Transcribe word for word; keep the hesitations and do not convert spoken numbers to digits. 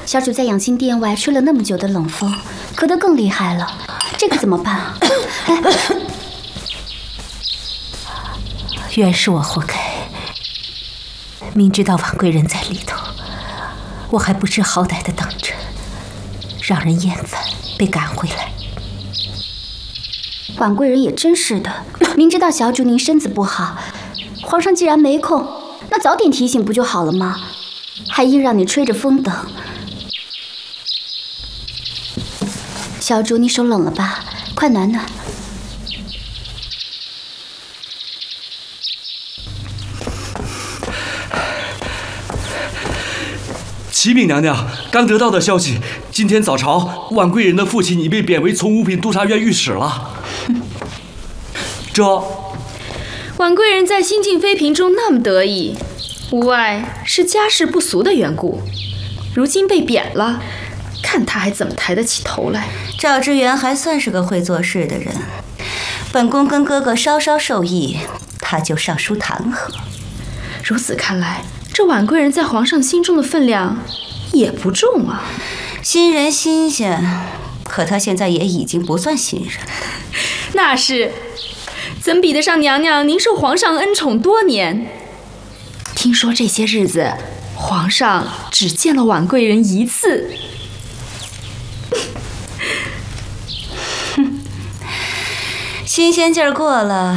小主在养心殿外吹了那么久的冷风，咳得更厉害了，这可怎么办啊？哎， 原是我活该，明知道婉贵人在里头，我还不知好歹的等着，让人厌烦，被赶回来。 婉贵人也真是的，明知道小主您身子不好，皇上既然没空，那早点提醒不就好了吗？还硬让你吹着风等。小主，你手冷了吧？快暖暖。 启禀娘娘，刚得到的消息，今天早朝，婉贵人的父亲已被贬为从五品督察院御史了。这， 婉贵人在新晋妃嫔中那么得意，无外是家世不俗的缘故。如今被贬了，看她还怎么抬得起头来。 赵之源还算是个会做事的人，本宫跟哥哥稍稍受益，他就上书弹劾。 如此看来，这婉贵人在皇上心中的分量也不重啊。 新人新鲜，可他现在也已经不算新人了。 那是，怎比得上娘娘您受皇上恩宠多年？听说这些日子，皇上只见了婉贵人一次。 新鲜劲儿过了，